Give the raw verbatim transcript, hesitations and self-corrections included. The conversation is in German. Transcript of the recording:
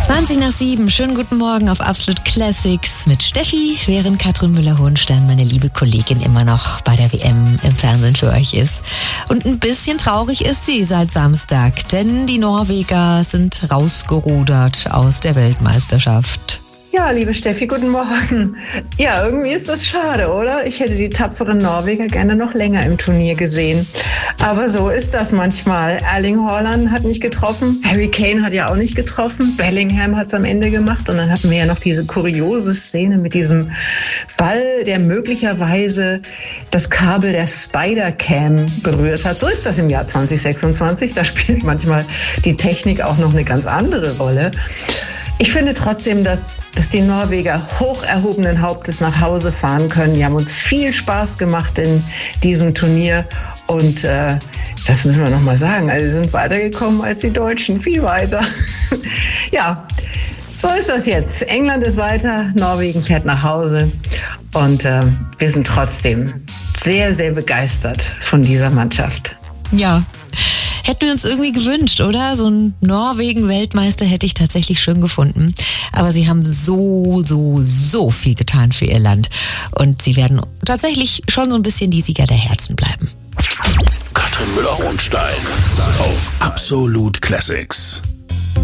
zwanzig nach sieben, schönen guten Morgen auf Absolut Classics mit Steffi, während Katrin Müller-Hohenstein, meine liebe Kollegin, immer noch bei der W M im Fernsehen für euch ist. Und ein bisschen traurig ist sie seit Samstag, denn die Norweger sind rausgerudert aus der Weltmeisterschaft. Ja, liebe Steffi, guten Morgen. Ja, irgendwie ist das schade, oder? Ich hätte die tapferen Norweger gerne noch länger im Turnier gesehen. Aber so ist das manchmal. Erling Haaland hat nicht getroffen, Harry Kane hat ja auch nicht getroffen, Bellingham hat es am Ende gemacht und dann hatten wir ja noch diese kuriose Szene mit diesem Ball, der möglicherweise das Kabel der Spider-Cam berührt hat. So ist das im Jahr zwanzig sechsundzwanzig. Da spielt manchmal die Technik auch noch eine ganz andere Rolle. Ich finde trotzdem, dass, dass die Norweger hoch erhobenen Hauptes nach Hause fahren können. Die haben uns viel Spaß gemacht in diesem Turnier und äh, das müssen wir noch mal sagen. Also sie sind weitergekommen als die Deutschen, viel weiter. Ja, so ist das jetzt. England ist weiter, Norwegen fährt nach Hause und äh, wir sind trotzdem sehr, sehr begeistert von dieser Mannschaft. Ja. Hätten wir uns irgendwie gewünscht, oder? So ein Norwegen-Weltmeister hätte ich tatsächlich schön gefunden. Aber sie haben so, so, so viel getan für ihr Land. Und sie werden tatsächlich schon so ein bisschen die Sieger der Herzen bleiben. Katrin Müller-Hohenstein auf Absolut Classics.